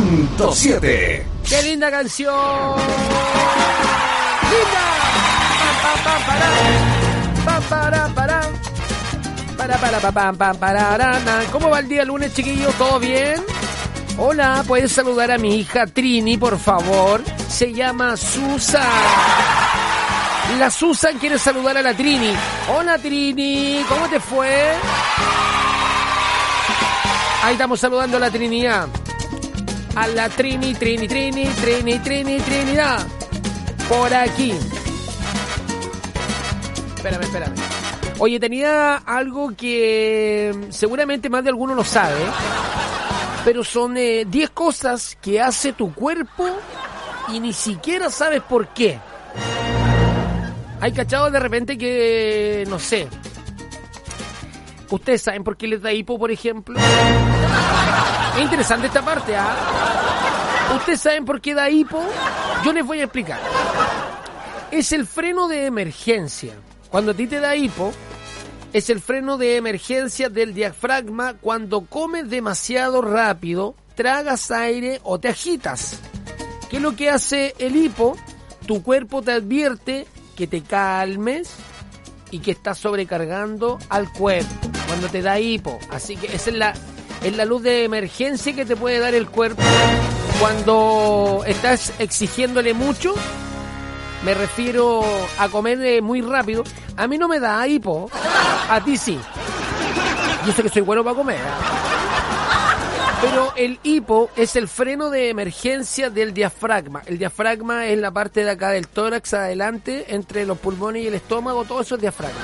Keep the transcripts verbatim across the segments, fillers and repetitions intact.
punto siete. ¡Qué linda canción! ¡Linda! Pa, pa, pa, para. Pa, para, para. Para, para, pa, pa, pa, para, na. ¿Cómo va el día lunes, chiquillos? ¿Todo bien? Hola, ¿puedes saludar a mi hija Trini, por favor? Se llama Susan. La Susan quiere saludar a la Trini. Hola, Trini, ¿cómo te fue? Ahí estamos saludando a la Trinidad. A la Trini, Trini, Trini, Trini, Trini, Trinidad. Por aquí. Espérame, espérame. Oye, tenía algo que seguramente más de alguno lo sabe, pero son eh, diez cosas que hace tu cuerpo y ni siquiera sabes por qué. Hay cachados de repente que, no sé, ¿ustedes saben por qué les da hipo, por ejemplo? Es interesante esta parte, ¿ah? ¿eh? ¿Ustedes saben por qué da hipo? Yo les voy a explicar. Es el freno de emergencia. Cuando a ti te da hipo, es el freno de emergencia del diafragma cuando comes demasiado rápido, tragas aire o te agitas. ¿Qué es lo que hace el hipo? Tu cuerpo te advierte que te calmes y que estás sobrecargando al cuerpo cuando te da hipo. Así que esa es la, es la luz de emergencia que te puede dar el cuerpo cuando estás exigiéndole mucho. Me refiero a comer muy rápido. A mí no me da hipo, a ti sí. Yo sé que soy bueno para comer, ¿eh? Pero el hipo es el freno de emergencia del diafragma. El diafragma es la parte de acá del tórax adelante, entre los pulmones y el estómago, todo eso es diafragma.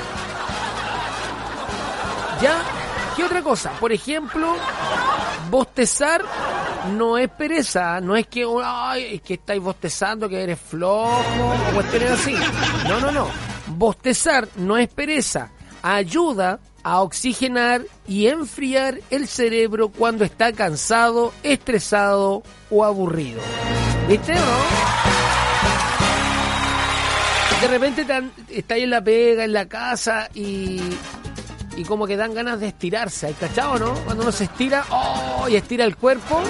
¿Ya? ¿Qué otra cosa? Por ejemplo, bostezar no es pereza, no es que, ay, es que estáis bostezando, que eres flojo, o cuestiones así. No, no, no. Bostezar no es pereza, ayuda a oxigenar y enfriar el cerebro cuando está cansado, estresado o aburrido. ¿Viste, no? De repente está ahí en la pega, en la casa y... y como que dan ganas de estirarse, ¿hay cachado, no? Cuando uno se estira, ¡oh! Y estira el cuerpo.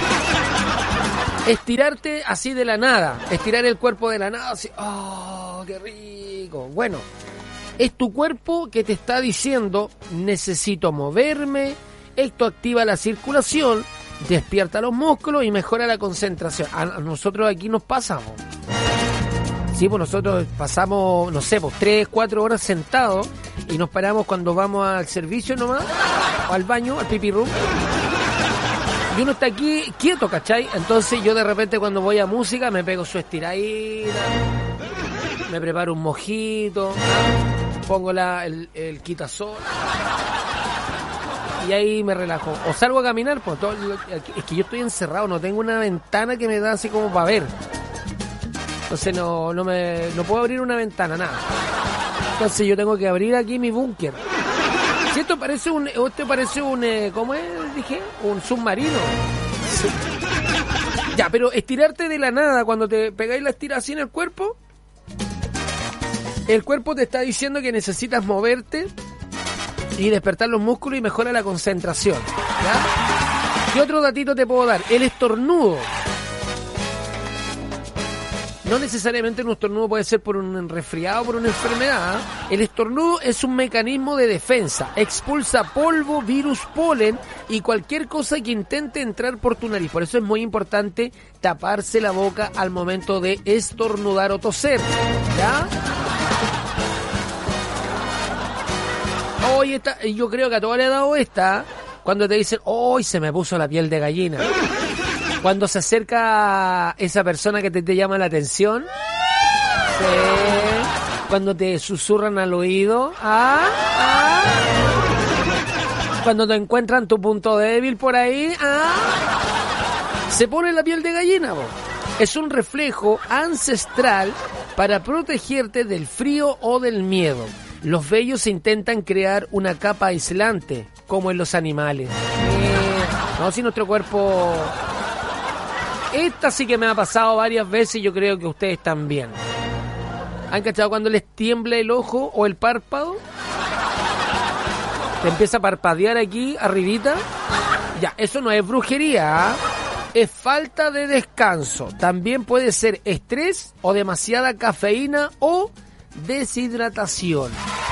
Estirarte así de la nada, estirar el cuerpo de la nada, así, ¡oh! ¡Qué rico! Bueno, es tu cuerpo que te está diciendo, necesito moverme, esto activa la circulación, despierta los músculos y mejora la concentración. A nosotros aquí nos pasamos. Sí, pues nosotros pasamos, no sé, pues tres, cuatro horas sentados y nos paramos cuando vamos al servicio nomás, o al baño, al pipi room. Y uno está aquí quieto, ¿cachai? Entonces yo de repente cuando voy a música me pego su estiradita, me preparo un mojito, pongo la, el, el quitasol y ahí me relajo. O salgo a caminar, pues todo, es que yo estoy encerrado, no tengo una ventana que me da así como para ver. Entonces no, no me no puedo abrir una ventana, nada. Entonces yo tengo que abrir aquí mi búnker. Si esto parece un, esto parece un, eh, ¿cómo es? Dije, un submarino. Sí. Ya, pero estirarte de la nada cuando te pegáis la estira así en el cuerpo, el cuerpo te está diciendo que necesitas moverte y despertar los músculos y mejora la concentración. ¿Ya? ¿Qué otro datito te puedo dar? El estornudo. No necesariamente un estornudo puede ser por un resfriado o por una enfermedad. El estornudo es un mecanismo de defensa. Expulsa polvo, virus, polen y cualquier cosa que intente entrar por tu nariz. Por eso es muy importante taparse la boca al momento de estornudar o toser. ¿Ya? Hoy está, yo creo que a todos le ha dado esta. Cuando te dicen, hoy se me puso la piel de gallina. Cuando se acerca esa persona que te, te llama la atención, sí. Cuando te susurran al oído, ¿ah? ¿Ah? Cuando te encuentran tu punto débil por ahí, ¿ah? Se pone la piel de gallina, ¿no? Es un reflejo ancestral para protegerte del frío o del miedo. Los vellos intentan crear una capa aislante, como en los animales. Eh, no, si nuestro cuerpo... Esta sí que me ha pasado varias veces y yo creo que ustedes también. ¿Han cachado cuando les tiembla el ojo o el párpado? Te empieza a parpadear aquí, arribita. Ya, eso no es brujería, ¿eh? es falta de descanso. También puede ser estrés o demasiada cafeína o deshidratación.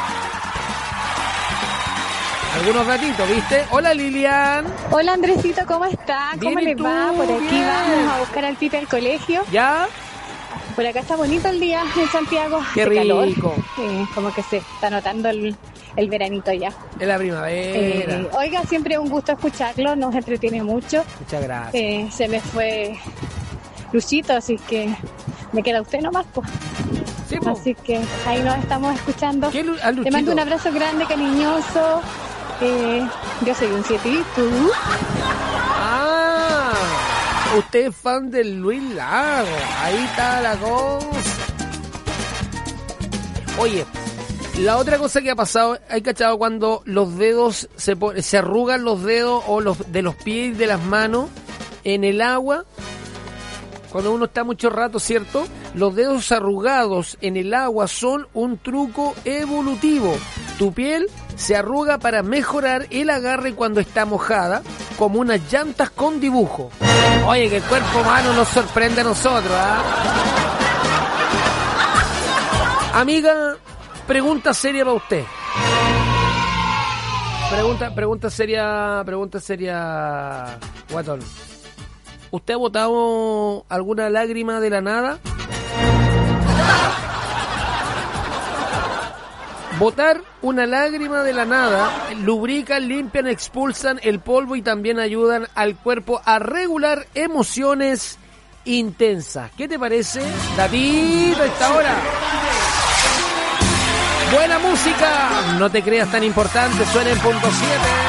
Algunos ratitos, ¿viste? Hola, Lilian. Hola, Andresito, ¿cómo está? ¿Cómo les va? Por aquí bien. Vamos a buscar al Pipe al colegio. ¿Ya? Por acá está bonito el día en Santiago. Qué rico. Calor. Eh, como que se está notando el, el veranito ya. Es la primavera. Eh, oiga, siempre un gusto escucharlo, nos entretiene mucho. Muchas gracias. Eh, se me fue Luchito, así que me queda usted nomás, pues. Sí, po. Así que ahí nos estamos escuchando. ¿Qué, Te mando un abrazo grande, cariñoso. Eh, yo soy un siete y tú. Ah, usted es fan de Luis Lago. Ahí está la cosa. Oye, la otra cosa que ha pasado, ¿hay cachado cuando los dedos se, se arrugan los dedos o los de los pies y de las manos en el agua? Cuando uno está mucho rato, ¿cierto? Los dedos arrugados en el agua son un truco evolutivo. Tu piel se arruga para mejorar el agarre cuando está mojada, como unas llantas con dibujo. Oye, que el cuerpo humano nos sorprende a nosotros, ¿ah? Amiga, pregunta seria para usted. Pregunta, pregunta seria, pregunta seria, Guatón. ¿Usted ha botado alguna lágrima de la nada? Botar una lágrima de la nada lubrican, limpian, expulsan el polvo y también ayudan al cuerpo a regular emociones intensas. ¿Qué te parece, David, a esta hora? Buena música, no te creas tan importante, suena en punto siete.